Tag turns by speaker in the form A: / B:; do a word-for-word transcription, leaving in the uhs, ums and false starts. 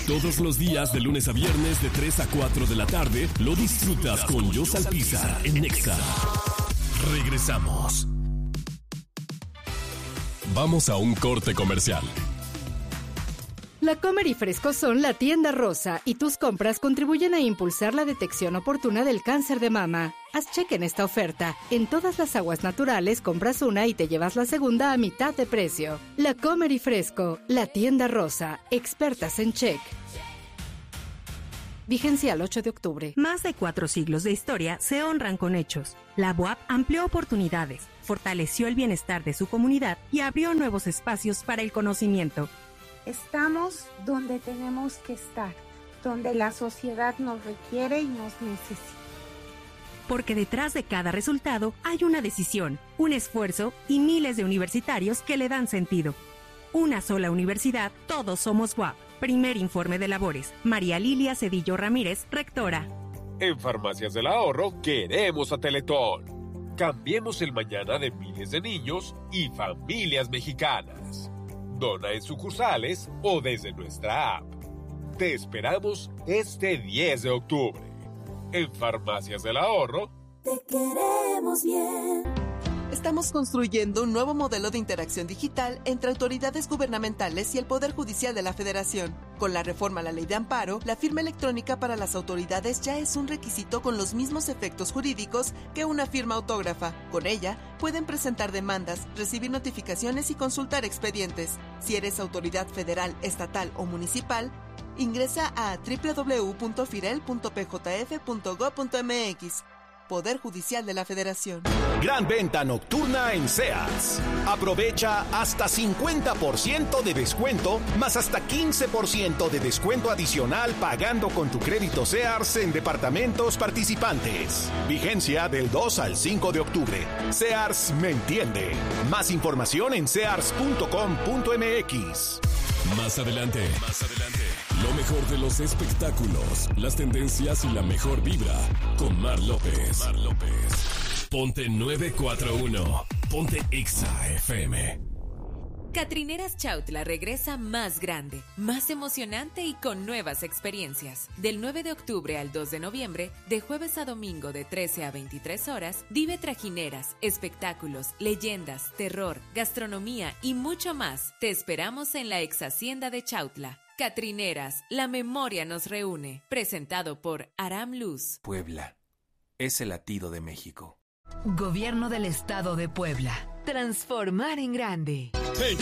A: Todos los días, de lunes a viernes, de tres a cuatro de la tarde, lo disfrutas con Jos Alpizar en Nexa. Regresamos. Vamos a un corte comercial.
B: La Comer y Fresco son la tienda rosa y tus compras contribuyen a impulsar la detección oportuna del cáncer de mama. Haz cheque en esta oferta. En todas las aguas naturales compras una y te llevas la segunda a mitad de precio. La Comer y Fresco, la tienda rosa, expertas en check. Vigencia al ocho de octubre.
C: Más de cuatro siglos de historia se honran con hechos. La B U A P amplió oportunidades, fortaleció el bienestar de su comunidad y abrió nuevos espacios para el conocimiento.
D: Estamos donde tenemos que estar, donde la sociedad nos requiere y nos necesita.
C: Porque detrás de cada resultado hay una decisión, un esfuerzo y miles de universitarios que le dan sentido. Una sola universidad, todos somos U A P. Primer informe de labores. María Lilia Cedillo Ramírez, rectora.
E: En Farmacias del Ahorro queremos a Teletón. Cambiemos el mañana de miles de niños y familias mexicanas. Dona en sucursales o desde nuestra app. Te esperamos este diez de octubre. En Farmacias del Ahorro.
F: Te queremos bien.
G: Estamos construyendo un nuevo modelo de interacción digital entre autoridades gubernamentales y el Poder Judicial de la Federación. Con la reforma a la Ley de Amparo, la firma electrónica para las autoridades ya es un requisito con los mismos efectos jurídicos que una firma autógrafa. Con ella, pueden presentar demandas, recibir notificaciones y consultar expedientes. Si eres autoridad federal, estatal o municipal, ingresa a doble u doble u doble u punto firel punto p j f punto gob punto m x. Poder Judicial de la Federación.
H: Gran venta nocturna en Sears. Aprovecha hasta cincuenta por ciento de descuento, más hasta quince por ciento de descuento adicional pagando con tu crédito Sears en departamentos participantes. Vigencia del dos al cinco de octubre. Sears me entiende. Más información en sears punto com punto m x.
A: Más adelante, más adelante, lo mejor de los espectáculos, las tendencias y la mejor vibra, con Mar López. Mar López. Ponte nueve cuatro uno, ponte Exa F M.
I: Catrineras Chautla regresa más grande, más emocionante y con nuevas experiencias. Del nueve de octubre al dos de noviembre, de jueves a domingo de trece a veintitrés horas, vive trajineras, espectáculos, leyendas, terror, gastronomía y mucho más. Te esperamos en la ex hacienda de Chautla. Catrineras, la memoria nos reúne. Presentado por Aram Luz.
J: Puebla es el latido de México.
K: Gobierno del Estado de Puebla. Transformar en grande.
A: En